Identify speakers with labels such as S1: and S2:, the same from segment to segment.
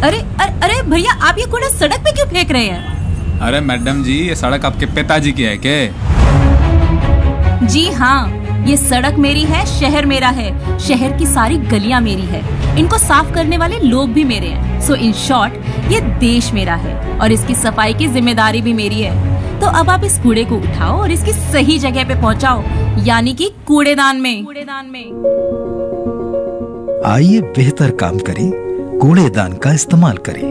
S1: अरे भैया, आप ये कूड़ा सड़क पे क्यों फेंक रहे हैं?
S2: अरे मैडम जी, ये सड़क आपके पिताजी की है क्या?
S1: जी हाँ, ये सड़क मेरी है, शहर मेरा है, शहर की सारी गलियां मेरी है, इनको साफ करने वाले लोग भी मेरे हैं। सो इन शॉर्ट, ये देश मेरा है और इसकी सफाई की जिम्मेदारी भी मेरी है। तो अब आप इस कूड़े को उठाओ और इसकी सही जगह पे पहुंचाओ, यानी कि कूड़ेदान में।
S3: आइए बेहतर काम करें, कूड़ेदान का इस्तेमाल करें।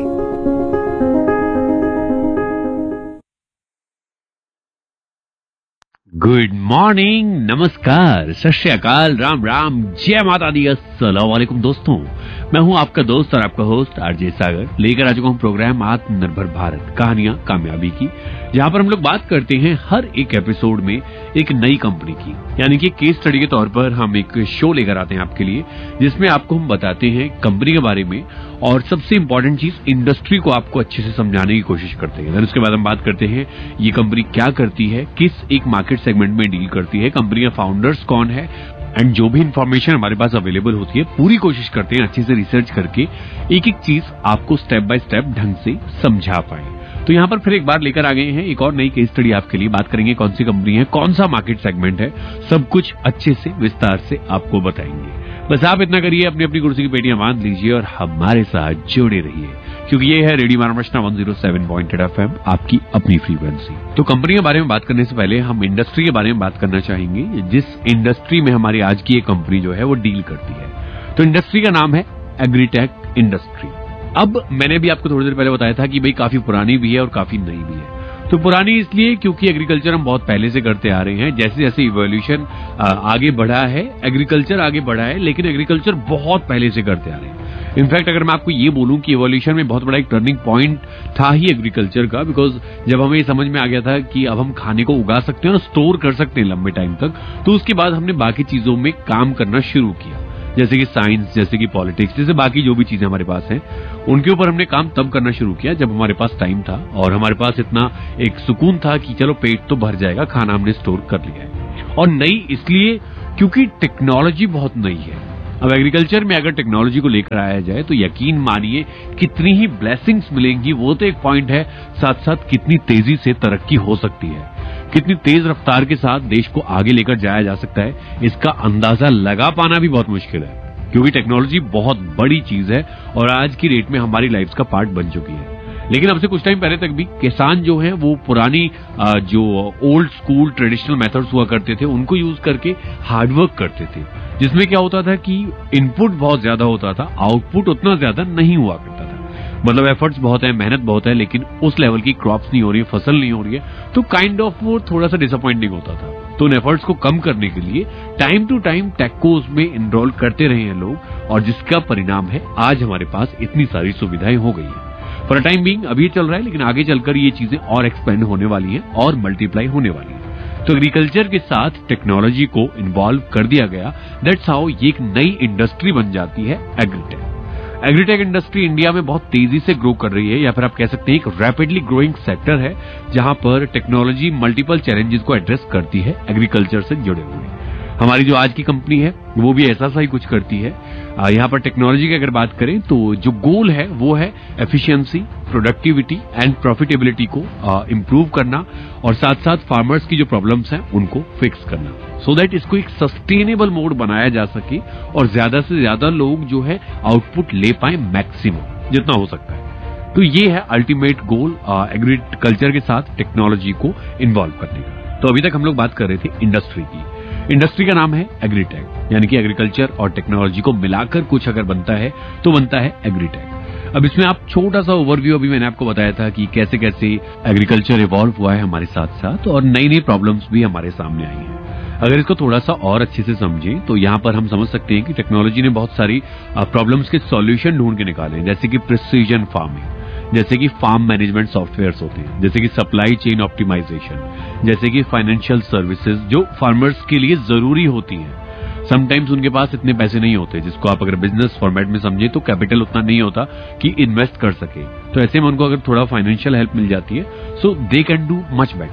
S4: गुड मॉर्निंग, नमस्कार, सत श्री अकाल, राम राम, जय माता दी, अस्सलाम वालेकुम दोस्तों। मैं हूं आपका दोस्त और आपका होस्ट आरजे सागर। लेकर आ चुका हूं प्रोग्राम आत्मनिर्भर भारत, कहानियां कामयाबी की, जहां पर हम लोग बात करते हैं हर एक एपिसोड में एक नई कंपनी की, यानी कि केस स्टडी के तौर पर हम एक शो लेकर आते हैं आपके लिए, जिसमें आपको हम बताते हैं कंपनी के बारे में और सबसे इंपॉर्टेंट चीज इंडस्ट्री को आपको अच्छे से समझाने की कोशिश करते हैं। उसके बाद हम बात करते हैं ये कंपनी क्या करती है, किस एक मार्केट सेगमेंट में डील करती है, कंपनी के फाउंडर्स कौन है, एंड जो भी इंफॉर्मेशन हमारे पास अवेलेबल होती है पूरी कोशिश करते हैं अच्छे से रिसर्च करके एक एक चीज आपको स्टेप बाय स्टेप ढंग से समझा पाए। तो यहाँ पर फिर एक बार लेकर आ गए हैं एक और नई केस स्टडी आपके लिए। बात करेंगे कौन सी कंपनी है, कौन सा मार्केट सेगमेंट है, सब कुछ अच्छे से विस्तार से आपको बताएंगे। बस आप इतना करिए, अपनी अपनी कुर्सी की पेटियां बांध लीजिए और हमारे साथ जुड़े रहिए, क्योंकि ये है रेडियो महाराष्ट्र 107.8 FM, आपकी अपनी फ्रीक्वेंसी। तो कंपनी के बारे में बात करने से पहले हम इंडस्ट्री के बारे में बात करना चाहेंगे, जिस इंडस्ट्री में हमारी आज की ये कंपनी जो है वो डील करती है। तो इंडस्ट्री का नाम है एग्रीटेक इंडस्ट्री। अब मैंने भी आपको थोड़ी देर पहले बताया था कि भाई काफी पुरानी भी है और काफी नई भी है। तो पुरानी इसलिए क्योंकि एग्रीकल्चर हम बहुत पहले से करते आ रहे हैं। जैसे जैसे इवोल्यूशन आगे बढ़ा है, एग्रीकल्चर आगे बढ़ा है, लेकिन एग्रीकल्चर बहुत पहले से करते आ रहे हैं। इनफैक्ट अगर मैं आपको ये बोलूं कि इवोल्यूशन में बहुत बड़ा एक टर्निंग पॉइंट था ही एग्रीकल्चर का, बिकॉज जब हमें ये समझ में आ गया था कि अब हम खाने को उगा सकते हैं और स्टोर कर सकते हैं लंबे टाइम तक, तो उसके बाद हमने बाकी चीजों में काम करना शुरू किया, जैसे कि साइंस, जैसे कि पॉलिटिक्स, जैसे बाकी जो भी चीजें हमारे पास हैं उनके ऊपर हमने काम तब करना शुरू किया जब हमारे पास टाइम था और हमारे पास इतना एक सुकून था कि चलो पेट तो भर जाएगा, खाना हमने स्टोर कर लिया है। और नई इसलिए क्योंकि टेक्नोलॉजी बहुत नई है। अब एग्रीकल्चर में अगर टेक्नोलॉजी को लेकर आया जाए तो यकीन मानिए कितनी ही ब्लेसिंग्स मिलेंगी, वो तो एक पॉइंट है, साथ साथ कितनी तेजी से तरक्की हो सकती है, कितनी तेज रफ्तार के साथ देश को आगे लेकर जाया जा सकता है, इसका अंदाजा लगा पाना भी बहुत मुश्किल है, क्योंकि टेक्नोलॉजी बहुत बड़ी चीज है और आज की डेट में हमारी लाइफ का पार्ट बन चुकी है। लेकिन अब से कुछ टाइम पहले तक भी किसान जो हैं वो पुरानी जो ओल्ड स्कूल ट्रेडिशनल मेथड्स हुआ करते थे उनको यूज करके हार्डवर्क करते थे, जिसमें क्या होता था कि इनपुट बहुत ज्यादा होता था, आउटपुट उतना ज्यादा नहीं हुआ करता था। मतलब एफर्ट्स बहुत है, मेहनत बहुत है, लेकिन उस लेवल की क्रॉप्स नहीं हो रही है, फसल नहीं हो रही है, तो काइंड ऑफ वो थोड़ा सा डिसअपॉइंटिंग होता था। तो उन एफर्ट्स को कम करने के लिए टाइम टू टाइम टेक को उसमें इनरोल करते रहे हैं लोग, और जिसका परिणाम है आज हमारे पास इतनी सारी सुविधाएं हो गई है। फॉर टाइम बीइंग अभी चल रहा है, लेकिन आगे चलकर ये चीजें और एक्सपेंड होने वाली हैं और मल्टीप्लाई होने वाली है। तो एग्रीकल्चर के साथ टेक्नोलॉजी को इन्वॉल्व कर दिया गया, दैट्स हाउ ये एक नई इंडस्ट्री बन जाती है एग्रीटेक। एग्रीटेक इंडस्ट्री इंडिया में बहुत तेजी से ग्रो कर रही है, या फिर आप कह सकते हैं एक रैपिडली ग्रोइंग सेक्टर है, जहां पर टेक्नोलॉजी मल्टीपल चैलेंजेस को एड्रेस करती है एग्रीकल्चर से जुड़े हुए। हमारी जो आज की कंपनी है वो भी ऐसा सा ही कुछ करती है। यहाँ पर टेक्नोलॉजी की अगर बात करें तो जो गोल है वो है एफिशिएंसी, प्रोडक्टिविटी एंड प्रॉफिटेबिलिटी को इम्प्रूव करना, और साथ साथ फार्मर्स की जो प्रॉब्लम्स हैं उनको फिक्स करना, सो दैट इसको एक सस्टेनेबल मोड बनाया जा सके और ज्यादा से ज्यादा लोग जो है आउटपुट ले पाए मैक्सिमम जितना हो सकता है। तो ये है अल्टीमेट गोल एग्रीकल्चर के साथ टेक्नोलॉजी को इन्वॉल्व करने का। तो अभी तक हम लोग बात कर रहे थे इंडस्ट्री की। इंडस्ट्री का नाम है एग्रीटेक, यानी कि एग्रीकल्चर और टेक्नोलॉजी को मिलाकर कुछ अगर बनता है तो बनता है एग्रीटेक। अब इसमें आप छोटा सा ओवरव्यू, अभी मैंने आपको बताया था कि कैसे कैसे एग्रीकल्चर इवॉल्व हुआ है हमारे साथ साथ, और नई नई प्रॉब्लम्स भी हमारे सामने आई हैं। अगर इसको थोड़ा सा और अच्छे से समझें तो यहाँ पर हम समझ सकते हैं कि टेक्नोलॉजी ने बहुत सारी प्रॉब्लम्स के सॉल्यूशन ढूंढ के निकाले, जैसे कि प्रिसीजन फार्मिंग, जैसे कि फार्म मैनेजमेंट सॉफ्टवेयर्स होते हैं, जैसे कि सप्लाई चेन ऑप्टिमाइजेशन, जैसे कि फाइनेंशियल सर्विसेज जो फार्मर्स के लिए जरूरी होती हैं। समटाइम्स उनके पास इतने पैसे नहीं होते, जिसको आप अगर बिजनेस फॉर्मेट में समझे तो कैपिटल उतना नहीं होता कि इन्वेस्ट कर सके, तो ऐसे में उनको अगर थोड़ा फाइनेंशियल हेल्प मिल जाती है सो they can do much better.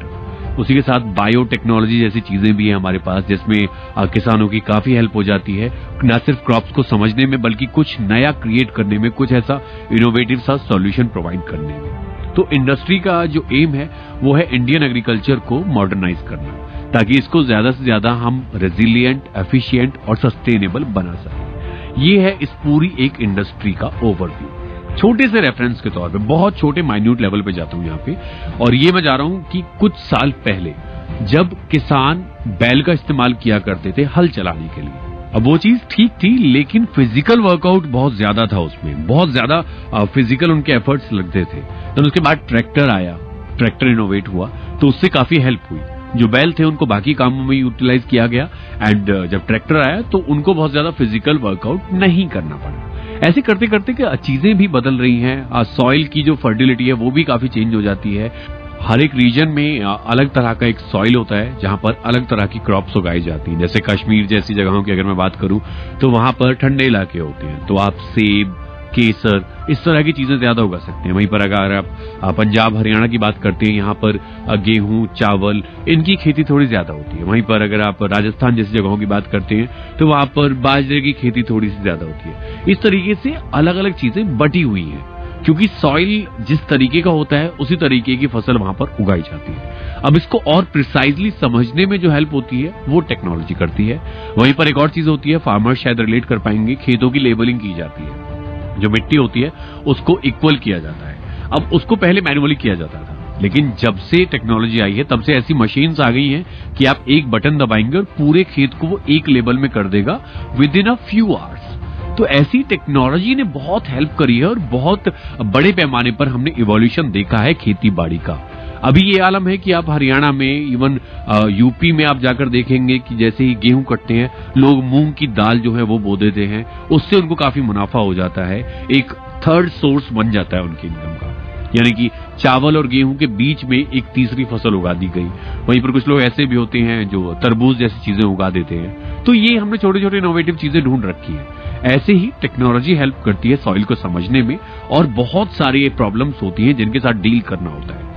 S4: उसी के साथ बायोटेक्नोलॉजी जैसी चीजें भी है हमारे पास, जिसमें किसानों की काफी हेल्प हो जाती है, न सिर्फ क्रॉप्स को समझने में बल्कि कुछ नया क्रिएट करने में, कुछ ऐसा इनोवेटिव सा सॉल्यूशन प्रोवाइड करने में। तो इंडस्ट्री का जो एम है वो है इंडियन एग्रीकल्चर को मॉडर्नाइज करना, ताकि इसको ज्यादा से ज्यादा हम रेजिलिएंट, एफिशिएंट और सस्टेनेबल बना सकें। ये है इस पूरी एक इंडस्ट्री का ओवरव्यू। छोटे से रेफरेंस के तौर पे, बहुत छोटे माइन्यूट लेवल पे जाता हूं यहाँ पे, और ये मैं जा रहा हूं कि कुछ साल पहले जब किसान बैल का इस्तेमाल किया करते थे हल चलाने के लिए, अब वो चीज ठीक थी, लेकिन फिजिकल वर्कआउट बहुत ज्यादा था उसमें, बहुत ज्यादा फिजिकल उनके एफर्ट्स लगते थे। तो उसके बाद ट्रैक्टर आया, ट्रैक्टर इनोवेट हुआ, तो उससे काफी हेल्प हुई। जो बैल थे उनको बाकी कामों में यूटिलाइज किया गया, एंड जब ट्रैक्टर आया तो उनको बहुत ज्यादा फिजिकल वर्कआउट नहीं करना पड़ा। ऐसे करते करते चीजें भी बदल रही हैं, सॉइल की जो फर्टिलिटी है वो भी काफी चेंज हो जाती है। हर एक रीजन में अलग तरह का एक सॉइल होता है जहां पर अलग तरह की क्रॉप्स उगाई जाती हैं। जैसे कश्मीर जैसी जगहों की अगर मैं बात करूं तो वहां पर ठंडे इलाके होते हैं, तो आप सेब, केसर, इस तरह की चीजें ज्यादा उगा सकते हैं। वहीं पर अगर आप पंजाब, हरियाणा की बात करते हैं, यहाँ पर गेहूं, चावल, इनकी खेती थोड़ी ज्यादा होती है। वहीं पर अगर आप राजस्थान जैसी जगहों की बात करते हैं तो वहां पर बाजरे की खेती थोड़ी सी ज्यादा होती है। इस तरीके से अलग अलग चीजें बटी हुई हैं, क्योंकि सॉइल जिस तरीके का होता है उसी तरीके की फसल वहां पर उगाई जाती है। अब इसको और प्रिसाइजली समझने में जो हेल्प होती है वो टेक्नोलॉजी करती है। वहीं पर एक और चीज होती है, फार्मर शायद रिलेट कर पाएंगे, खेतों की लेबलिंग की जाती है। जो मिट्टी होती है उसको इक्वल किया जाता है। अब उसको पहले मैन्युअली किया जाता था, लेकिन जब से टेक्नोलॉजी आई है तब से ऐसी मशीन्स आ गई हैं कि आप एक बटन दबाएंगे और पूरे खेत को वो एक लेबल में कर देगा with in a few hours. तो ऐसी टेक्नोलॉजी ने बहुत हेल्प करी है और बहुत बड़े पैमाने पर हमने इवोल्यूशन देखा है खेती बाड़ी का। अभी ये आलम है कि आप हरियाणा में, इवन यूपी में आप जाकर देखेंगे कि जैसे ही गेहूं कटते हैं, लोग मूंग की दाल जो है वो बो देते हैं, उससे उनको काफी मुनाफा हो जाता है, एक थर्ड सोर्स बन जाता है उनकी इनकम का। यानी कि चावल और गेहूं के बीच में एक तीसरी फसल उगा दी गई। वहीं पर कुछ लोग ऐसे भी होते हैं जो तरबूज जैसी चीजें उगा देते हैं। तो ये हमने छोटे छोटे इनोवेटिव चीजें ढूंढ रखी है। ऐसे ही टेक्नोलॉजी हेल्प करती है सॉइल को समझने में, और बहुत सारी प्रॉब्लम्स होती हैं जिनके साथ डील करना होता है।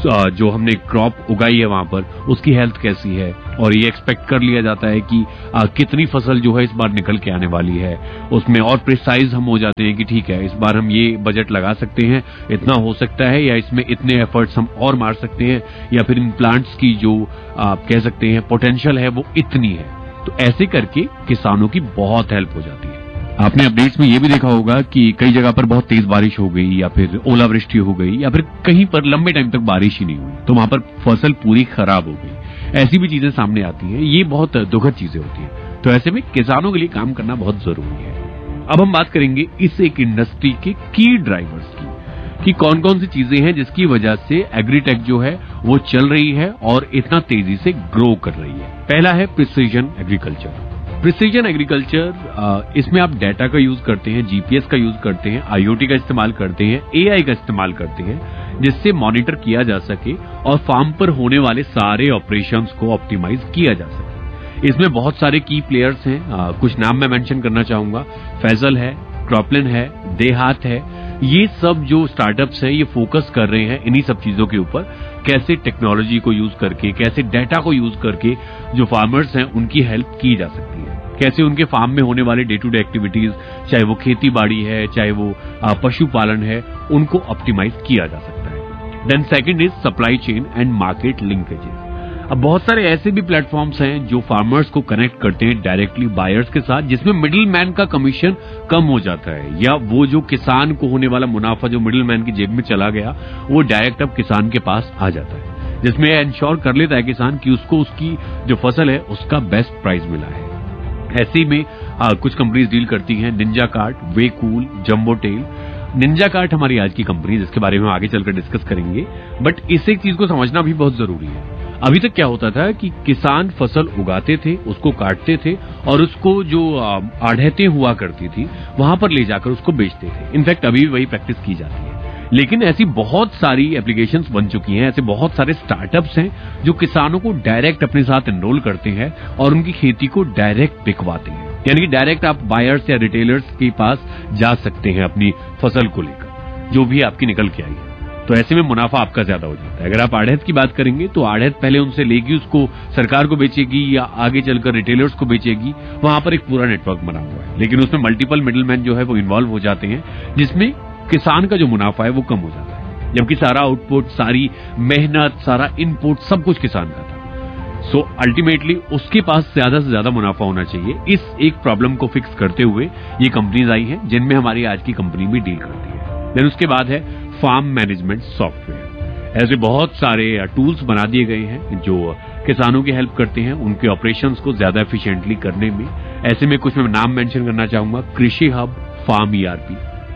S4: जो हमने क्रॉप उगाई है वहां पर उसकी हेल्थ कैसी है, और ये एक्सपेक्ट कर लिया जाता है कि कितनी फसल जो है इस बार निकल के आने वाली है। उसमें और प्रिसाइज हम हो जाते हैं कि ठीक है, इस बार हम ये बजट लगा सकते हैं, इतना हो सकता है, या इसमें इतने एफर्ट्स हम और मार सकते हैं, या फिर इन प्लांट्स की जो आप कह सकते हैं पोटेंशियल है वो इतनी है। तो ऐसे करके किसानों की बहुत हेल्प हो जाती है। आपने अपडेट्स में ये भी देखा होगा कि कई जगह पर बहुत तेज बारिश हो गई, या फिर ओलावृष्टि हो गई, या फिर कहीं पर लंबे टाइम तक बारिश ही नहीं हुई, तो वहां पर फसल पूरी खराब हो गई। ऐसी भी चीजें सामने आती हैं, ये बहुत दुखद चीजें होती हैं। तो ऐसे में किसानों के लिए काम करना बहुत जरूरी है। अब हम बात करेंगे इस एक इंडस्ट्री के की ड्राइवर्स की, कि कौन कौन सी चीजें हैं जिसकी वजह से एग्रीटेक जो है वो चल रही है और इतना तेजी से ग्रो कर रही है। पहला है प्रिसीजन एग्रीकल्चर। प्रिसीजन एग्रीकल्चर, इसमें आप डाटा का यूज करते हैं, जीपीएस का यूज करते हैं, आईओटी का इस्तेमाल करते हैं, एआई का इस्तेमाल करते हैं, जिससे मॉनिटर किया जा सके और फार्म पर होने वाले सारे ऑपरेशंस को ऑप्टिमाइज किया जा सके। इसमें बहुत सारे की प्लेयर्स हैं, कुछ नाम मैं मेंशन करना चाहूंगा। फैजल है, क्रॉपलिन है, देहात है, ये सब जो स्टार्टअप्स हैं ये फोकस कर रहे हैं इन्हीं सब चीजों के ऊपर, कैसे टेक्नोलॉजी को यूज करके, कैसे डाटा को यूज करके जो फार्मर्स हैं उनकी हेल्प की जा सकती है, कैसे उनके फार्म में होने वाले डे टू डे एक्टिविटीज, चाहे वो खेती बाड़ी है, चाहे वो पशुपालन है, उनको ऑप्टिमाइज किया जा सकता है। Then second is supply chain and market linkages. अब बहुत सारे ऐसे भी प्लेटफॉर्म्स हैं जो फार्मर्स को कनेक्ट करते हैं डायरेक्टली बायर्स के साथ, जिसमें मिडिल मैन का कमीशन कम हो जाता है, या वो जो किसान को होने वाला मुनाफा जो मिडिल मैन की जेब में चला गया वो डायरेक्ट अब किसान के पास आ जाता है, जिसमें इंश्योर कर लेता है किसान कि उसको उसकी जो फसल है उसका बेस्ट प्राइस मिला है। ऐसे में कुछ कंपनीज डील करती हैं, Ninja cart, वेकूल, jumbo tell. Ninja cart हमारी आज की कंपनी, जिसके बारे में आगे चलकर डिस्कस करेंगे, बट इस एक चीज को समझना भी बहुत जरूरी है। अभी तक क्या होता था कि किसान फसल उगाते थे, उसको काटते थे, और उसको जो आढ़तें हुआ करती थी वहां पर ले जाकर उसको बेचते थे। इनफैक्ट अभी भी वही प्रैक्टिस की जाती है, लेकिन ऐसी बहुत सारी एप्लीकेशंस बन चुकी हैं, ऐसे बहुत सारे स्टार्टअप्स हैं जो किसानों को डायरेक्ट अपने साथ एनरोल करते हैं और उनकी खेती को डायरेक्ट बिकवाते हैं। यानी कि डायरेक्ट आप बायर्स या रिटेलर्स के पास जा सकते हैं अपनी फसल को लेकर, जो भी आपकी निकल के आई है। तो ऐसे में मुनाफा आपका ज्यादा हो जाता है। अगर आप आढ़त की बात करेंगे तो आढ़त पहले उनसे लेगी, उसको सरकार को बेचेगी या आगे चलकर रिटेलर्स को बेचेगी, वहां पर एक पूरा नेटवर्क बना हुआ है, लेकिन उसमें मल्टीपल मिडिलमैन जो है वो इन्वॉल्व हो जाते हैं, जिसमें किसान का जो मुनाफा है वो कम हो जाता है, जबकि सारा आउटपुट, सारी मेहनत, सारा इनपुट सब कुछ किसान का था। सो अल्टीमेटली उसके पास ज्यादा से ज्यादा मुनाफा होना चाहिए। इस एक प्रॉब्लम को फिक्स करते हुए ये कंपनीज आई हैं, जिनमें हमारी आज की कंपनी भी डील करती है। देन उसके बाद है फार्म मैनेजमेंट सॉफ्टवेयर। ऐसे बहुत सारे टूल्स बना दिए गए हैं जो किसानों की हेल्प करते हैं उनके ऑपरेशंस को ज्यादा एफिशिएंटली करने में। ऐसे में कुछ मैं नाम मेंशन करना चाहूंगा, कृषि hub, farm ERP.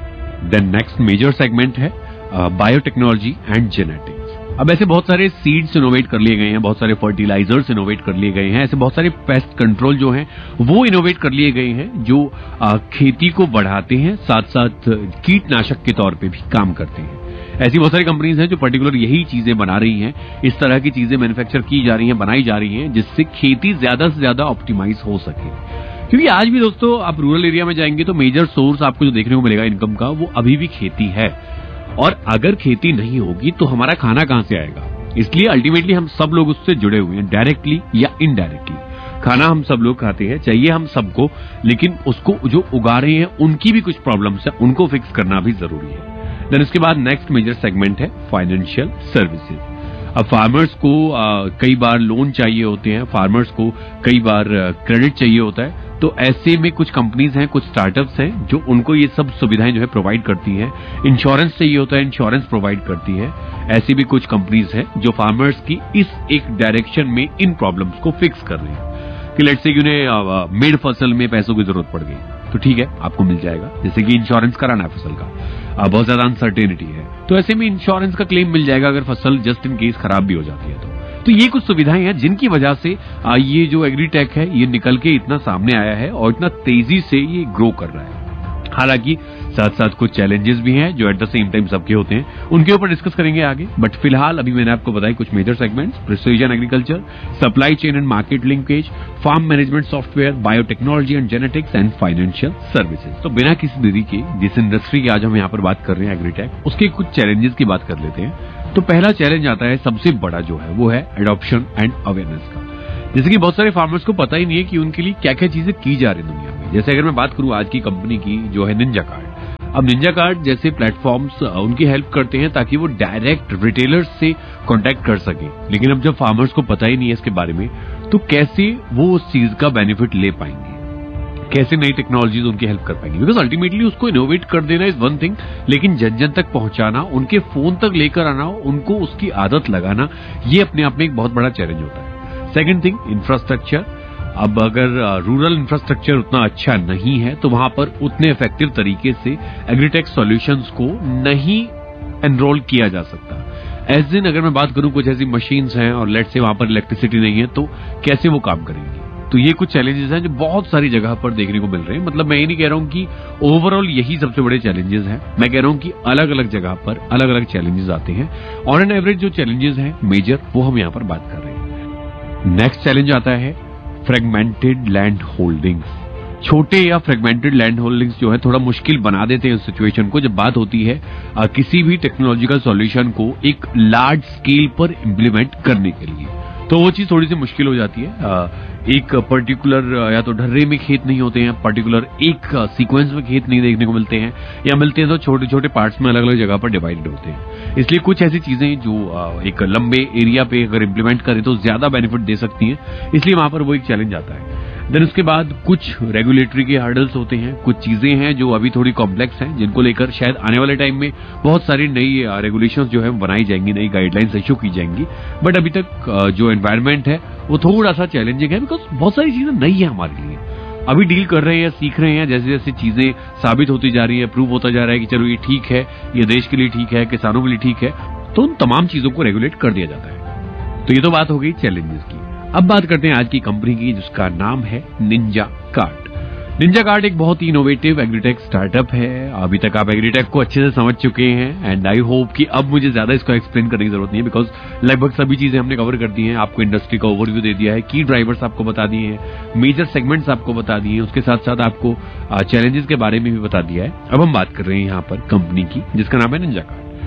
S4: Then next major segment है बायोटेक्नोलॉजी एंड जेनेटिक्स। अब ऐसे बहुत सारे सीड्स इनोवेट कर लिए गए हैं, बहुत सारे फर्टिलाइजर्स इनोवेट कर लिए गए हैं, ऐसे बहुत सारे पेस्ट कंट्रोल जो हैं वो इनोवेट कर लिए गए हैं जो खेती को बढ़ाते हैं, साथ साथ कीटनाशक के तौर पे भी काम करते हैं। ऐसी बहुत सारी कंपनीज हैं जो पर्टिकुलर यही चीजें बना रही हैं, इस तरह की चीजें मैन्युफैक्चर की जा रही हैं, बनाई जा रही हैं, जिससे खेती ज्यादा से ज्यादा ऑप्टिमाइज हो सके। क्योंकि आज भी दोस्तों आप रूरल एरिया में जाएंगे तो मेजर सोर्स आपको जो देखने को मिलेगा इनकम का, वो अभी भी खेती है। और अगर खेती नहीं होगी तो हमारा खाना कहां से आएगा? इसलिए अल्टीमेटली हम सब लोग उससे जुड़े हुए हैं, डायरेक्टली या इनडायरेक्टली। खाना हम सब लोग खाते हैं, चाहिए हम सबको, लेकिन उसको जो उगा रहे हैं उनकी भी कुछ प्रॉब्लम्स है, उनको फिक्स करना भी जरूरी है। देन उसके बाद नेक्स्ट मेजर सेगमेंट है फाइनेंशियल सर्विसेज। अब फार्मर्स को कई बार लोन चाहिए होते हैं, फार्मर्स को कई बार क्रेडिट चाहिए होता है, तो ऐसे में कुछ कंपनीज हैं, कुछ स्टार्टअप्स हैं जो उनको ये सब सुविधाएं जो है प्रोवाइड करती हैं। इंश्योरेंस चाहिए होता है, इंश्योरेंस प्रोवाइड करती है। ऐसी भी कुछ कंपनीज हैं जो फार्मर्स की इस एक डायरेक्शन में इन प्रॉब्लम्स को फिक्स कर रही हैं कि लेट्स से उन्हें मिड फसल में पैसों की जरूरत पड़ गई तो ठीक है, आपको मिल जाएगा, जैसे कि इंश्योरेंस कराना है फसल का, बहुत ज्यादा अनसर्टेनिटी है तो ऐसे में इंश्योरेंस का क्लेम मिल जाएगा अगर फसल जस्ट इन केस खराब भी हो जाती है तो ये कुछ सुविधाएं हैं जिनकी वजह से ये जो एग्रीटेक है ये निकल के इतना सामने आया है और इतना तेजी से ये ग्रो कर रहा है। हालांकि साथ साथ कुछ चैलेंजेस भी हैं जो एट द सेम टाइम सबके होते हैं, उनके ऊपर डिस्कस करेंगे आगे। बट फिलहाल अभी मैंने आपको बताया कुछ major segments, precision agriculture, supply chain and market linkage, farm management software, biotechnology and genetics and financial services. तो बिना किसी देरी के जिस इंडस्ट्री की आज हम यहाँ पर बात कर रहे हैं एग्रीटेक, उसके कुछ चैलेंजेस की बात कर लेते हैं। तो पहला चैलेंज आता है सबसे बड़ा जो है वो है एडॉप्शन एंड अवेयरनेस का। जैसे कि बहुत सारे फार्मर्स को पता ही नहीं है कि उनके लिए क्या क्या चीजें की जा रही दुनिया में। जैसे अगर मैं बात करूं आज की कंपनी की जो है निंजा कार्ड, अब निंजा कार्ड जैसे प्लेटफॉर्म्स उनकी हेल्प करते हैं ताकि वो डायरेक्ट रिटेलर्स से कांटेक्ट कर सके। लेकिन अब जब फार्मर्स को पता ही नहीं है इसके बारे में तो कैसे वो उस चीज का बेनिफिट ले पाएंगे, कैसे नई टेक्नोलॉजीज उनकी हेल्प कर पाएंगी? बिकॉज अल्टीमेटली उसको इनोवेट कर देना इज वन थिंग, लेकिन जन जन तक पहुंचाना, उनके फोन तक लेकर आना, उनको उसकी आदत लगाना, ये अपने आप में एक बहुत बड़ा चैलेंज होता है। Second thing, infrastructure. अब अगर रूरल इंफ्रास्ट्रक्चर उतना अच्छा नहीं है तो वहां पर उतने इफेक्टिव तरीके से एग्रीटेक सॉल्यूशंस को नहीं एनरोल किया जा सकता। एज इन अगर मैं बात करूं कुछ ऐसी मशीन्स हैं और लेट से वहां पर इलेक्ट्रिसिटी नहीं है तो कैसे वो काम करेंगी? तो ये कुछ चैलेंजेस हैं जो बहुत सारी जगह पर देखने को मिल रहे हैं। मतलब मैं ये नहीं कह रहा हूं कि ओवरऑल यही सबसे बड़े चैलेंजेस हैं, मैं कह रहा हूं कि अलग अलग जगह पर अलग अलग चैलेंजेस आते हैं। ऑन एन एवरेज जो चैलेंजेस हैं मेजर, वो हम यहाँ पर बात कर रहे हैं। नेक्स्ट चैलेंज आता है फ्रेगमेंटेड लैंड होल्डिंग्स। छोटे या फ्रेगमेंटेड लैंड होल्डिंग्स जो है थोड़ा मुश्किल बना देते हैं उस सिचुएशन को जब बात होती है किसी भी टेक्नोलॉजिकल सॉल्यूशन को एक लार्ज स्केल पर इम्प्लीमेंट करने के लिए, तो वो चीज थोड़ी सी मुश्किल हो जाती है। एक पर्टिकुलर या तो ढर्रे में खेत नहीं होते हैं, पर्टिकुलर एक सीक्वेंस में खेत नहीं देखने को मिलते हैं, या मिलते हैं तो छोटे छोटे पार्ट्स में अलग अलग जगह पर डिवाइडेड होते हैं। इसलिए कुछ ऐसी चीजें जो एक लंबे एरिया पे अगर इम्प्लीमेंट करें तो ज्यादा बेनिफिट दे सकती हैं, इसलिए वहां पर वो एक चैलेंज आता है। देन उसके बाद कुछ रेगुलेटरी के हर्डल्स होते हैं, कुछ चीजें हैं जो अभी थोड़ी कॉम्प्लेक्स हैं, जिनको लेकर शायद आने वाले टाइम में बहुत सारी नई रेगुलेशंस जो है बनाई जाएंगी, नई गाइडलाइंस इशू की जाएंगी। बट अभी तक जो एनवायरनमेंट है वो थोड़ा सा चैलेंजिंग है, बिकॉज बहुत सारी चीजें नई है हमारे लिए, अभी डील कर रहे हैं, सीख रहे हैं। जैसे जैसे चीजें साबित होती जा रही है, प्रूव होता जा रहा है कि चलो ये ठीक है, ये देश के लिए ठीक है, किसानों के लिए ठीक है, तो उन तमाम चीजों को रेगुलेट कर दिया जाता है। तो ये तो बात हो गई चैलेंजेस की। अब बात करते हैं आज की कंपनी की जिसका नाम है निंजा कार्ड। निंजा कार्ड एक बहुत ही इनोवेटिव एग्रीटेक स्टार्टअप है। अभी तक आप एग्रीटेक को अच्छे से समझ चुके हैं एंड आई होप कि अब मुझे ज्यादा इसको एक्सप्लेन करने की जरूरत नहीं है, बिकॉज लगभग सभी चीजें हमने कवर कर दी हैं। आपको इंडस्ट्री का ओवरव्यू दे दिया है, की ड्राइवर्स आपको बता दिए हैं, मेजर सेगमेंट्स आपको बता दिए हैं, उसके साथ साथ आपको चैलेंजेस के बारे में भी बता दिया है। अब हम बात कर रहे हैं यहाँ पर कंपनी की जिसका नाम है निंजा कार्ड।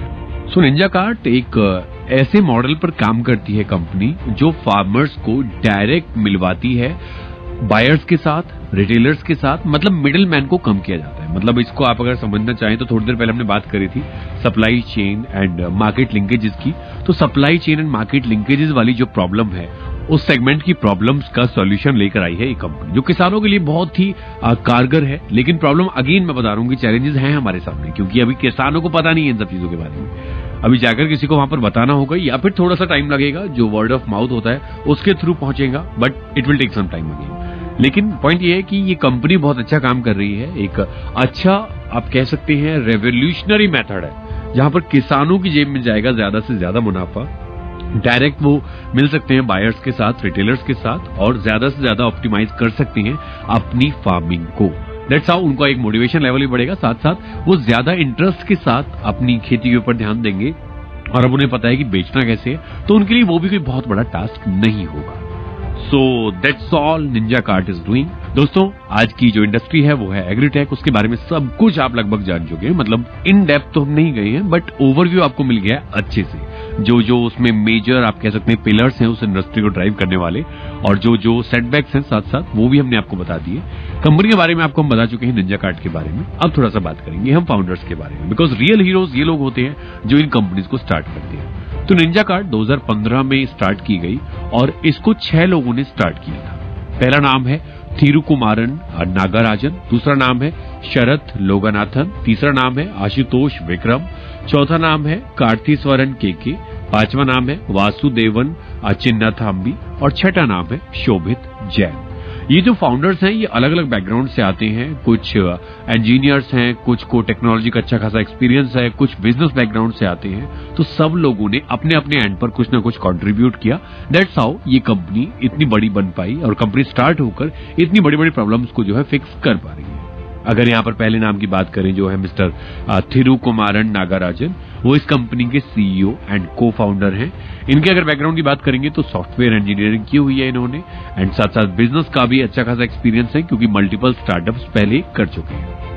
S4: सो निंजा कार्ट एक ऐसे मॉडल पर काम करती है कंपनी जो फार्मर्स को डायरेक्ट मिलवाती है बायर्स के साथ, रिटेलर्स के साथ, मतलब मिडिल मैन को कम किया जाता है। मतलब इसको आप अगर समझना चाहें तो थोड़ी देर पहले हमने बात करी थी supply chain and market linkages की। तो supply chain and market linkages वाली जो प्रॉब्लम है, उस सेगमेंट की प्रॉब्लम्स का सॉल्यूशन लेकर आई है ये कंपनी, जो किसानों के लिए बहुत ही कारगर है। लेकिन प्रॉब्लम अगेन मैं बता रहा हूं कि चैलेंजेस हैं हमारे सामने, क्योंकि अभी किसानों को पता नहीं है इन सब चीजों के बारे में। अभी जाकर किसी को वहां पर बताना होगा या फिर थोड़ा सा टाइम लगेगा, जो वर्ड ऑफ माउथ होता है उसके थ्रू पहुंचेगा, but it will take some time again. लेकिन पॉइंट ये है कि ये कंपनी बहुत अच्छा काम कर रही है। एक अच्छा आप कह सकते हैं रेवोल्यूशनरी मेथड है, जहां पर किसानों की जेब में जाएगा ज्यादा से ज्यादा मुनाफा, डायरेक्ट वो मिल सकते हैं बायर्स के साथ, रिटेलर्स के साथ, और ज्यादा से ज्यादा ऑप्टिमाइज कर सकते हैं अपनी फार्मिंग को। दैट्स हाउ उनका एक मोटिवेशन लेवल भी बढ़ेगा, साथ साथ वो ज्यादा इंटरेस्ट के साथ अपनी खेती के ऊपर ध्यान देंगे। और अब उन्हें पता है कि बेचना कैसे है, तो उनके लिए वो भी कोई बहुत बड़ा टास्क नहीं होगा। So that's all Ninja cart is doing. दोस्तों, आज की जो इंडस्ट्री है वो है एग्रीटेक। उसके बारे में सब कुछ आप लगभग जान चुके हैं, मतलब इन डेप्थ तो हम नहीं गए हैं, बट ओवरव्यू आपको मिल गया है अच्छे से। जो उसमें मेजर आप कह सकते हैं पिलर्स हैं उस इंडस्ट्री को ड्राइव करने वाले, और जो सेटबैक्स हैं साथ साथ वो भी हमने आपको बता दिए। कंपनी के बारे में आपको हम बता चुके हैं, निंजा कार्ट के बारे में। अब थोड़ा सा बात करेंगे हम फाउंडर्स के बारे में, बिकॉज रियल हीरोज ये लोग होते हैं जो इन कंपनीज को स्टार्ट करते हैं। तो निंजा कार्ट 2015 में स्टार्ट की गई और इसको 6 लोगों ने स्टार्ट किया था। पहला नाम है थिरुकुमारन नागराजन, दूसरा नाम है शरत लोगनाथन, तीसरा नाम है आशुतोष विक्रम, चौथा नाम है कार्तिस्वरन केके, पांचवा नाम है वासुदेवन चिन्नाथाम्बी और छठा नाम है शोभित जैन। ये जो फाउंडर्स हैं ये अलग अलग बैकग्राउंड से आते हैं। कुछ इंजीनियर्स हैं, कुछ को टेक्नोलॉजी का अच्छा खासा एक्सपीरियंस है, कुछ बिजनेस बैकग्राउंड से आते हैं। तो सब लोगों ने अपने अपने एंड पर कुछ ना कुछ कंट्रीब्यूट किया। दैट्स हाउ ये कंपनी इतनी बड़ी बन पाई और कंपनी स्टार्ट होकर इतनी बड़ी बड़ी प्रॉब्लम्स को जो है फिक्स कर पा रही है। अगर यहाँ पर पहले नाम की बात करें जो है मिस्टर थिरुकुमारन नागराजन, वो इस कंपनी के सीईओ एंड को फाउंडर हैं। इनके अगर बैकग्राउंड की बात करेंगे तो सॉफ्टवेयर इंजीनियरिंग की हुई है इन्होंने, एंड साथ साथ बिजनेस का भी अच्छा खासा एक्सपीरियंस है, क्योंकि मल्टीपल स्टार्टअप्स पहले कर चुके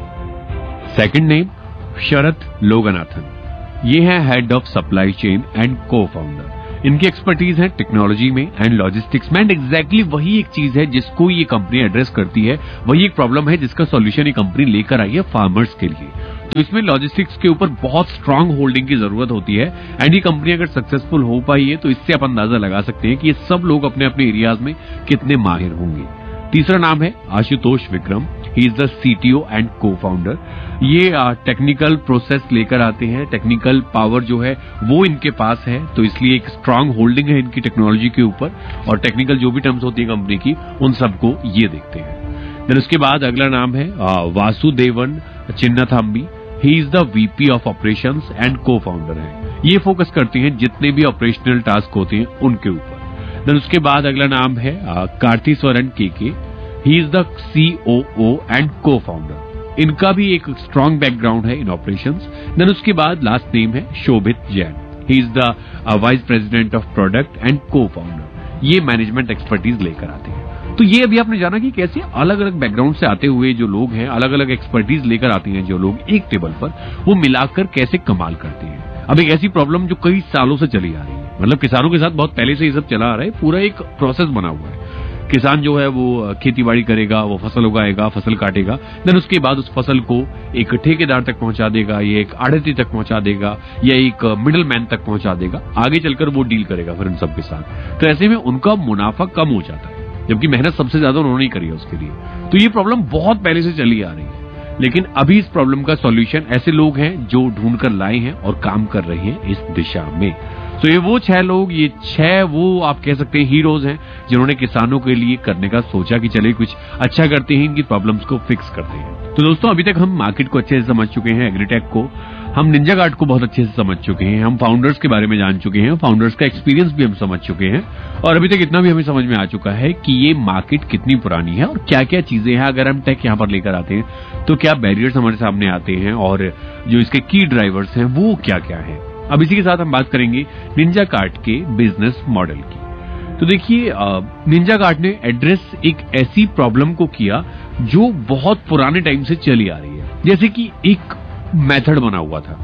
S4: हैं। सेकंड नेम शरत लोगनाथन, ये है head of supply chain and को फाउंडर। इनकी एक्सपर्टीज है टेक्नोलॉजी में एंड लॉजिस्टिक्स में, एंड एग्जैक्टली वही एक चीज है जिसको ये कंपनी एड्रेस करती है, वही एक प्रॉब्लम है जिसका सॉल्यूशन ये कंपनी लेकर आई है फार्मर्स के लिए। तो इसमें लॉजिस्टिक्स के ऊपर बहुत स्ट्रांग होल्डिंग की जरूरत होती है, एंड ये कंपनी अगर सक्सेसफुल हो पाई है तो इससे आप अंदाजा लगा सकते हैं कि ये सब लोग अपने अपने एरियाज में कितने माहिर होंगे। तीसरा नाम है Ashutosh Vikram, he is the CTO and को फाउंडर। ये टेक्निकल प्रोसेस लेकर आते हैं, टेक्निकल पावर जो है वो इनके पास है, तो इसलिए एक स्ट्रांग होल्डिंग है इनकी टेक्नोलॉजी के ऊपर, और टेक्निकल जो भी टर्म्स होती है कंपनी की उन सबको ये देखते हैं। देन उसके बाद अगला नाम है Vasudevan चिन्नाथाम्बी, he is the VP of operations and को फाउंडर है। ये फोकस करते हैं जितने भी ऑपरेशनल टास्क होते हैं उनके ऊपर। देन उसके बाद अगला नाम है कार्तिस्वरन KK, he is the COO and को फाउंडर। इनका भी एक स्ट्रांग बैकग्राउंड है इन ऑपरेशंस। देन उसके बाद लास्ट नेम है Shobhit Jain, he is the vice president of product and को फाउंडर। ये मैनेजमेंट एक्सपर्टीज लेकर आते हैं। तो ये अभी आपने जाना कि कैसे अलग अलग बैकग्राउंड से आते हुए जो लोग हैं, अलग अलग एक्सपर्टीज लेकर आते हैं जो लोग एक टेबल पर, वो मिलाकर कैसे कमाल करते हैं। अब एक ऐसी प्रॉब्लम जो कई सालों से चली आ रही है, मतलब किसानों के साथ बहुत पहले से ये सब चला आ रहा है, पूरा एक प्रोसेस बना हुआ है। किसान जो है वो खेती बाड़ी करेगा, वो फसल उगाएगा, फसल काटेगा, देन उसके बाद उस फसल को एक ठेकेदार तक पहुंचा देगा, या एक आढ़ती तक पहुंचा देगा, या एक मिडिल मैन तक पहुंचा देगा। आगे चलकर वो डील करेगा फिर उन सब के साथ। तो ऐसे में उनका मुनाफा कम हो जाता है, जबकि मेहनत सबसे ज्यादा उन्होंने ही करी है उसके लिए। तो ये प्रॉब्लम बहुत पहले से चली आ रही है, लेकिन अभी इस प्रॉब्लम का सॉल्यूशन ऐसे लोग हैं जो ढूंढ कर लाए हैं और काम कर रहे हैं इस दिशा में। तो ये वो 6 लोग, ये 6 वो आप कह सकते हैं हीरोज हैं जिन्होंने किसानों के लिए करने का सोचा कि चलिए कुछ अच्छा करते हैं, इनकी प्रॉब्लम्स को फिक्स करते हैं। तो दोस्तों, अभी तक हम मार्केट को अच्छे से समझ चुके हैं, एग्रीटेक को, हम निंजा कार्ट को बहुत अच्छे से समझ चुके हैं, हम फाउंडर्स के बारे में जान चुके हैं, फाउंडर्स का एक्सपीरियंस भी हम समझ चुके हैं, और अभी तक इतना भी हमें समझ में आ चुका है कि ये मार्केट कितनी पुरानी है और क्या क्या चीजें हैं। अगर हम टेक यहाँ पर लेकर आते हैं तो क्या बैरियर्स हमारे सामने आते हैं, और जो इसके की ड्राइवर्स हैं वो क्या क्या है। अब इसी के साथ हम बात करेंगे निंजा कार्ट के बिजनेस मॉडल की। तो देखिए, निंजा कार्ट ने एड्रेस एक ऐसी प्रॉब्लम को किया जो बहुत पुराने टाइम से चली आ रही है। जैसे कि एक मेथड बना हुआ था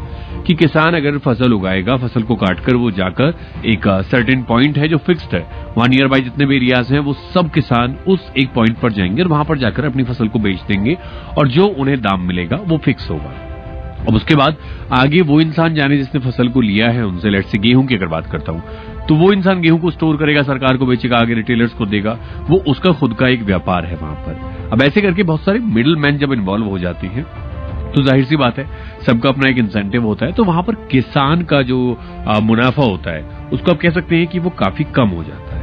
S4: कि किसान अगर फसल उगाएगा, फसल को काटकर वो जाकर एक सर्टेन पॉइंट है जो फिक्स्ड है, वहां नियर बाय जितने भी एरियाज हैं वो सब किसान उस एक पॉइंट पर जाएंगे और वहां पर जाकर अपनी फसल को बेच देंगे और जो उन्हें दाम मिलेगा वो फिक्स होगा। अब उसके बाद आगे वो इंसान जाने जिसने फसल को लिया है उनसे, लेट्स से गेहूं की अगर बात करता हूं, तो वो इंसान गेहूं को स्टोर करेगा, सरकार को बेचेगा, आगे रिटेलर्स को देगा, वो उसका खुद का एक व्यापार है वहां पर। अब ऐसे करके बहुत सारे मिडिल मैन जब इन्वॉल्व हो जाते हैं तो जाहिर सी बात है सबका अपना एक इंसेंटिव होता है, तो वहां पर किसान का जो मुनाफा होता है उसको आप कह सकते हैं कि वो काफी कम हो जाता है।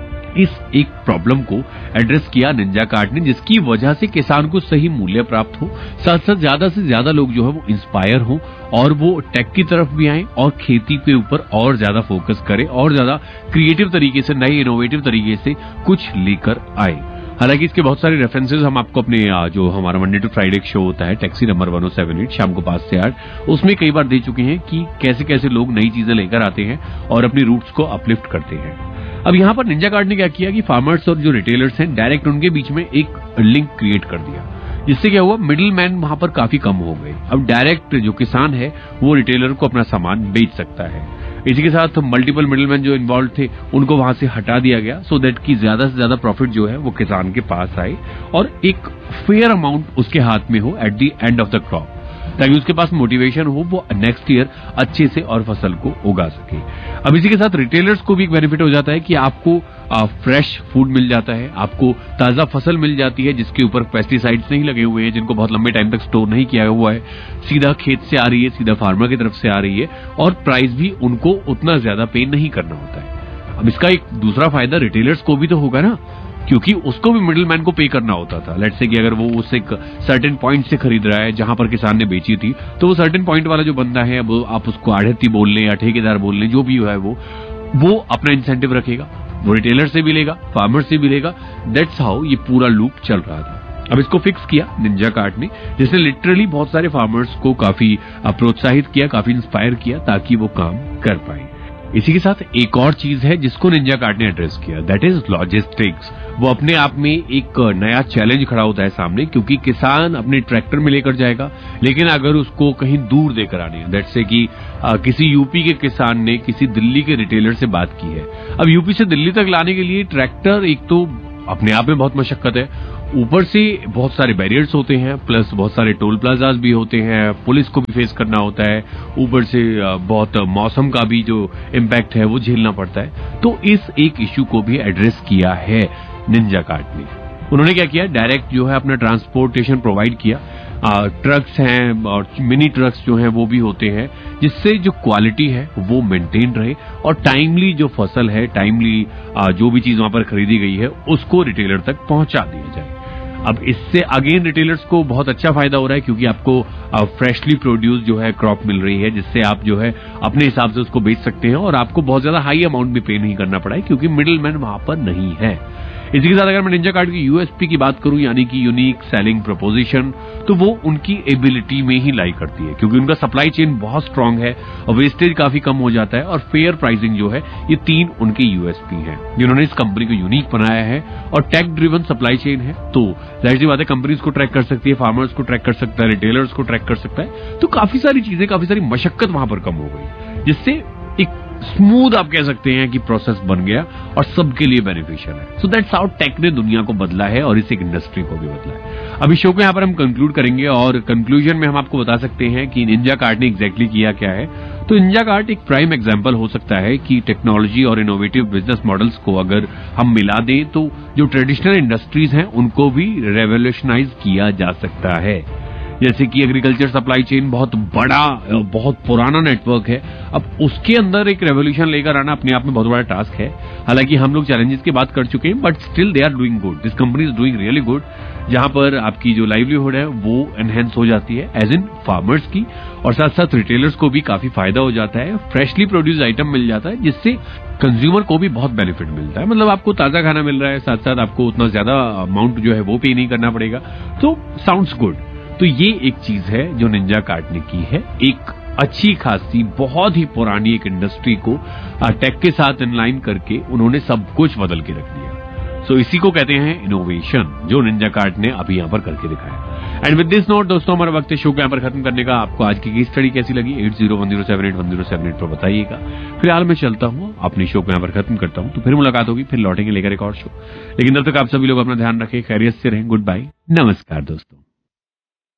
S4: इस एक प्रॉब्लम को एड्रेस किया निंजा कार्ट ने, जिसकी वजह से किसान को सही मूल्य प्राप्त हो, साथ साथ ज्यादा से ज्यादा लोग जो है वो इंस्पायर हो और वो टेक की तरफ भी आए और खेती के ऊपर और ज्यादा फोकस करें और ज्यादा क्रिएटिव तरीके से, नए इनोवेटिव तरीके से कुछ लेकर आए। हालांकि इसके बहुत सारे रेफरेंसेस हम आपको अपने जो हमारा मंडे टू फ्राइडे शो होता है टैक्सी नंबर 1078 शाम को 5 से 8, उसमें कई बार दे चुके हैं कि कैसे कैसे लोग नई चीजें लेकर आते हैं और अपनी रूट्स को अपलिफ्ट करते हैं। अब यहां पर निंजा कार्ट ने क्या किया कि फार्मर्स और जो रिटेलर्स हैं डायरेक्ट उनके बीच में एक लिंक क्रिएट कर दिया, जिससे क्या हुआ, मिडिल मैन वहां पर काफी कम हो गए। अब डायरेक्ट जो किसान है वो रिटेलर को अपना सामान बेच सकता है। इसी के साथ मल्टीपल मिडिलमैन जो इन्वॉल्व थे उनको वहां से हटा दिया गया, सो दैट कि ज्यादा से ज्यादा प्रॉफिट जो है वो किसान के पास आए और एक फेयर अमाउंट उसके हाथ में हो at the end of the crop, ताकि उसके पास मोटिवेशन हो, वो नेक्स्ट ईयर अच्छे से और फसल को उगा सके। अब इसी के साथ रिटेलर्स को भी एक बेनिफिट हो जाता है कि आपको फ्रेश फूड मिल जाता है, आपको ताजा फसल मिल जाती है जिसके ऊपर पेस्टिसाइड्स नहीं लगे हुए हैं, जिनको बहुत लंबे टाइम तक स्टोर नहीं किया हुआ है, सीधा खेत से आ रही है, सीधा फार्मर की तरफ से आ रही है और प्राइस भी उनको उतना ज्यादा पे नहीं करना होता है। अब इसका एक दूसरा फायदा रिटेलर्स को भी तो होगा ना, क्योंकि उसको भी मिडिल मैन को पे करना होता था। लेट्स से कि अगर वो उस एक सर्टेन पॉइंट से खरीद रहा है जहां पर किसान ने बेची थी, तो वो सर्टेन पॉइंट वाला जो बंदा है, अब आप उसको आढ़ती बोल लें या ठेकेदार बोल लें, जो भी है वो अपना इंसेंटिव रखेगा, वो रिटेलर से भी लेगा, फार्मर से भी लेगा। दैट्स हाउ ये पूरा लूप चल रहा था। अब इसको फिक्स किया निंजा कार्ट ने, जिसने लिटरली बहुत सारे फार्मर्स को काफी प्रोत्साहित किया, काफी इंस्पायर किया ताकि वो काम कर पाए। इसी के साथ एक और चीज है जिसको निंजा कार्ट ने एड्रेस किया, दैट इज लॉजिस्टिक्स। वो अपने आप में एक नया चैलेंज खड़ा होता है सामने, क्योंकि किसान अपने ट्रैक्टर में लेकर जाएगा, लेकिन अगर उसको कहीं दूर देकर आने, दैट्स से कि किसी यूपी के किसान ने किसी दिल्ली के रिटेलर से बात की है। अब यूपी से दिल्ली तक लाने के लिए ट्रैक्टर एक तो अपने आप में बहुत मशक्कत है, ऊपर से बहुत सारे बैरियर्स होते हैं, प्लस बहुत सारे टोल प्लाजाज भी होते हैं, पुलिस को भी फेस करना होता है, ऊपर से बहुत मौसम का भी जो इम्पैक्ट है वो झेलना पड़ता है। तो इस एक इश्यू को भी एड्रेस किया है निंजा कार्ट ने। उन्होंने क्या किया, डायरेक्ट जो है अपना ट्रांसपोर्टेशन प्रोवाइड किया, ट्रक्स हैं और मिनी ट्रक्स जो हैं वो भी होते हैं, जिससे जो क्वालिटी है वो मेंटेन रहे और टाइमली जो फसल है, टाइमली जो भी चीज वहां पर खरीदी गई है उसको रिटेलर तक पहुंचा दिया जाए। अब इससे अगेन रिटेलर्स को बहुत अच्छा फायदा हो रहा है, क्योंकि आपको फ्रेशली प्रोड्यूस जो है क्रॉप मिल रही है, जिससे आप जो है अपने हिसाब से उसको बेच सकते हैं और आपको बहुत ज्यादा हाई अमाउंट भी पे नहीं करना पड़ा है, क्योंकि मिडिल मैन वहां पर नहीं है। इसी के साथ अगर मैं निंजा कार्ट की यूएसपी की बात करूं, यानी कि यूनिक सेलिंग प्रोपोजिशन, तो वो उनकी एबिलिटी में ही लाई करती है, क्योंकि उनका सप्लाई चेन बहुत स्ट्रांग है और वेस्टेज काफी कम हो जाता है और फेयर प्राइसिंग जो है, ये 3 उनके यूएसपी हैं जिन्होंने इस कंपनी को यूनिक बनाया है। और टेक ड्रिवन सप्लाई चेन है, तो जाहिर सी बात है कंपनीज को ट्रैक कर सकती है, फार्मर्स को ट्रैक कर सकता है, रिटेलर्स को ट्रैक कर सकता है, तो काफी सारी चीजें, काफी सारी मशक्कत वहां पर कम हो गई, जिससे एक स्मूथ आप कह सकते हैं कि प्रोसेस बन गया और सबके लिए बेनिफिशियल है। सो दैट्स हाउ टेक ने दुनिया को बदला है और इस एक इंडस्ट्री को भी बदला है। अभी शो को यहाँ पर हम कंक्लूड करेंगे और कंक्लूजन में हम आपको बता सकते हैं कि निंजा कार्ट ने एग्जैक्टली किया क्या है। तो निंजा कार्ट एक प्राइम एग्जांपल हो सकता है कि टेक्नोलॉजी और इनोवेटिव बिजनेस मॉडल्स को अगर हम मिला दें तो जो ट्रेडिशनल इंडस्ट्रीज हैं उनको भी रेवोल्यूशनाइज किया जा सकता है। जैसे कि एग्रीकल्चर सप्लाई चेन बहुत बड़ा, बहुत पुराना नेटवर्क है, अब उसके अंदर एक रेवोल्यूशन लेकर आना अपने आप में बहुत बड़ा टास्क है। हालांकि हम लोग चैलेंजेस की बात कर चुके हैं, but still they are doing good, this company is doing really good, जहां पर आपकी जो लाइवलीहुड है वो एनहेंस हो जाती है एज इन फार्मर्स की, और साथ साथ रिटेलर्स को भी काफी फायदा हो जाता है, फ्रेशली प्रोड्यूस आइटम मिल जाता है, जिससे कंज्यूमर को भी बहुत बेनिफिट मिलता है। मतलब आपको ताजा खाना मिल रहा है, साथ साथ आपको उतना ज्यादा अमाउंट जो है वो पे नहीं करना पड़ेगा, तो साउंड्स गुड। तो ये एक चीज है जो निंजा कार्ट ने की है, एक अच्छी खासी बहुत ही पुरानी एक इंडस्ट्री को टेक के साथ इनलाइन करके उन्होंने सब कुछ बदल के रख दिया। सो इसी को कहते हैं इनोवेशन, जो निंजा कार्ट ने अभी यहाँ पर करके दिखाया। एंड विद दिस नोट दोस्तों, हमारा वक्त है शो को यहाँ पर खत्म करने का। आपको आज की स्टडी कैसी लगी 8010781078 पर बताइएगा। फिलहाल मैं चलता हूँ, अपनी शो को यहाँ पर खत्म करता हूँ, तो फिर मुलाकात होगी, फिर लौटेंगे लेकर एक और शो। लेकिन तब तक आप सभी लोग अपना ध्यान रखें, खैरियत से रहें। गुड बाय, नमस्कार दोस्तों।